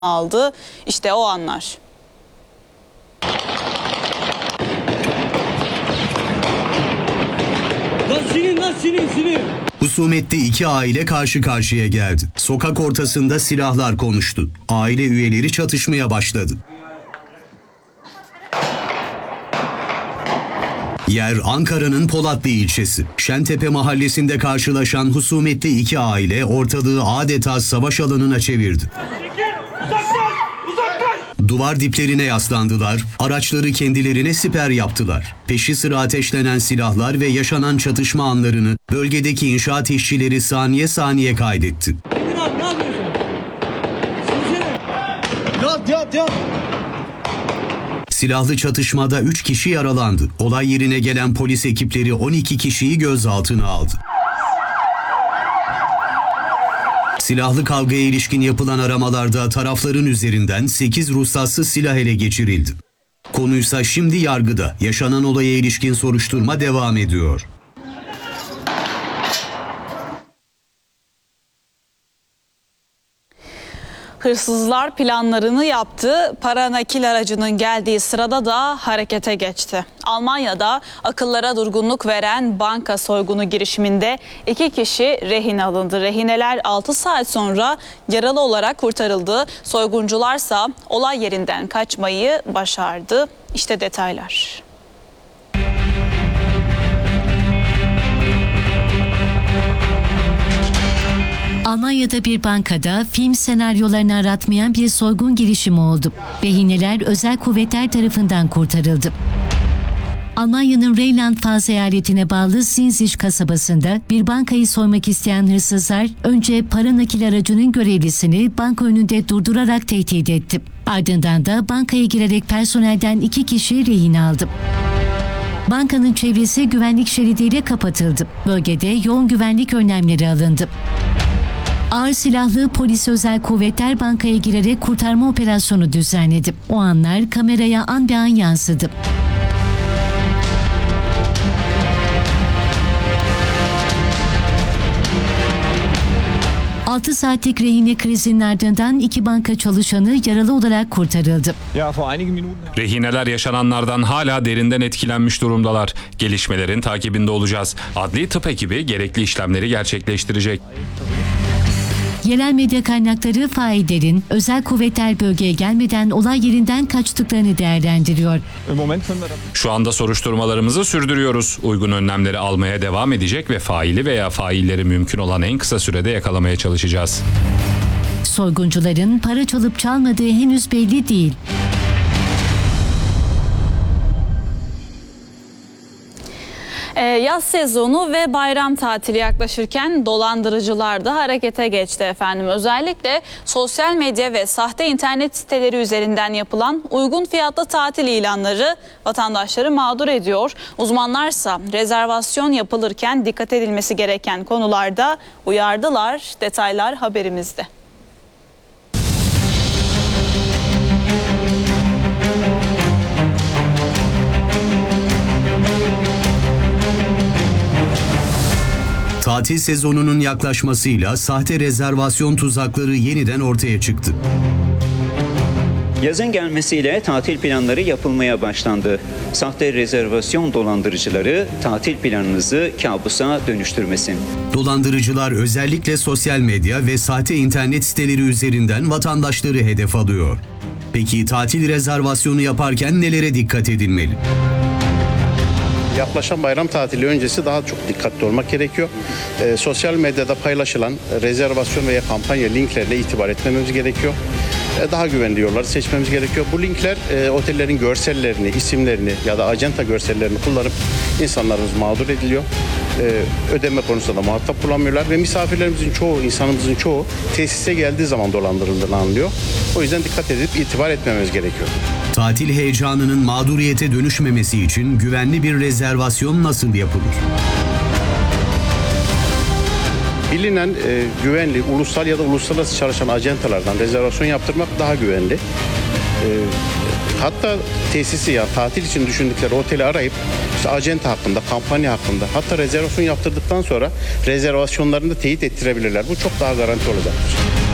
aldı. İşte o anlar. Sinin. Husumetli iki aile karşı karşıya geldi. Sokak ortasında silahlar konuştu. Aile üyeleri çatışmaya başladı. Yer Ankara'nın Polatlı ilçesi. Şentepe mahallesinde karşılaşan husumetli iki aile ortalığı adeta savaş alanına çevirdi. Duvar diplerine yaslandılar, araçları kendilerine siper yaptılar. Peşi sıra ateşlenen silahlar ve yaşanan çatışma anlarını bölgedeki inşaat işçileri saniye saniye kaydetti. Silahlı çatışmada 3 kişi yaralandı. Olay yerine gelen polis ekipleri 12 kişiyi gözaltına aldı. Silahlı kavgaya ilişkin yapılan aramalarda tarafların üzerinden 8 ruhsatsız silah ele geçirildi. Konuysa şimdi yargıda. Yaşanan olaya ilişkin soruşturma devam ediyor. Hırsızlar planlarını yaptı. Para nakil aracının geldiği sırada da harekete geçti. Almanya'da akıllara durgunluk veren banka soygunu girişiminde 2 kişi rehin alındı. Rehineler 6 saat sonra yaralı olarak kurtarıldı. Soyguncularsa olay yerinden kaçmayı başardı. İşte detaylar. Almanya'da bir bankada film senaryolarını aratmayan bir soygun girişimi oldu. Rehineler özel kuvvetler tarafından kurtarıldı. Almanya'nın Rheinland-Pfalz eyaletine bağlı Sinzig kasabasında bir bankayı soymak isteyen hırsızlar önce para nakil aracının görevlisini banka önünde durdurarak tehdit etti. Ardından da bankaya girerek personelden 2 kişi rehin aldı. Bankanın çevresi güvenlik şeridiyle kapatıldı. Bölgede yoğun güvenlik önlemleri alındı. Ağır silahlı polis özel kuvvetler bankaya girerek kurtarma operasyonu düzenledi. O anlar kameraya an be an yansıdı. ...6 saatlik rehine krizinin ardından 2 banka çalışanı yaralı olarak kurtarıldı. Rehineler yaşananlardan hala derinden etkilenmiş durumdalar. Gelişmelerin takibinde olacağız. Adli tıp ekibi gerekli işlemleri gerçekleştirecek. Yerel medya kaynakları faillerin özel kuvvetler bölgeye gelmeden olay yerinden kaçtıklarını değerlendiriyor. Şu anda soruşturmalarımızı sürdürüyoruz. Uygun önlemleri almaya devam edecek ve faili veya failleri mümkün olan en kısa sürede yakalamaya çalışacağız. Soyguncuların para çalıp çalmadığı henüz belli değil. Yaz sezonu ve bayram tatili yaklaşırken dolandırıcılar da harekete geçti efendim. Özellikle sosyal medya ve sahte internet siteleri üzerinden yapılan uygun fiyatlı tatil ilanları vatandaşları mağdur ediyor. Uzmanlarsa rezervasyon yapılırken dikkat edilmesi gereken konularda uyardılar. Detaylar haberimizde. Tatil sezonunun yaklaşmasıyla sahte rezervasyon tuzakları yeniden ortaya çıktı. Yazın gelmesiyle tatil planları yapılmaya başlandı. Sahte rezervasyon dolandırıcıları tatil planınızı kabusa dönüştürmesin. Dolandırıcılar özellikle sosyal medya ve sahte internet siteleri üzerinden vatandaşları hedef alıyor. Peki tatil rezervasyonu yaparken nelere dikkat edilmeli? Yaklaşan bayram tatili öncesi daha çok dikkatli olmak gerekiyor. Sosyal medyada paylaşılan rezervasyon veya kampanya linklerle itibar etmememiz gerekiyor. Daha güvenli yolları seçmemiz gerekiyor. Bu linkler otellerin görsellerini, isimlerini ya da acenta görsellerini kullanıp insanlarımız mağdur ediliyor. Ödeme konusunda da muhatap bulamıyorlar ve misafirlerimizin çoğu, insanımızın çoğu tesise geldiği zaman dolandırıldığını anlıyor. O yüzden dikkat edip itibar etmememiz gerekiyor. Tatil heyecanının mağduriyete dönüşmemesi için güvenli bir rezervasyon nasıl yapılır? Bilinen güvenli, ulusal ya da uluslararası çalışan acentalardan rezervasyon yaptırmak daha güvenli. Hatta tesisi ya tatil için düşündükleri oteli arayıp işte acenta hakkında, kampanya hakkında hatta rezervasyon yaptırdıktan sonra rezervasyonlarını da teyit ettirebilirler. Bu çok daha garanti olacaktır.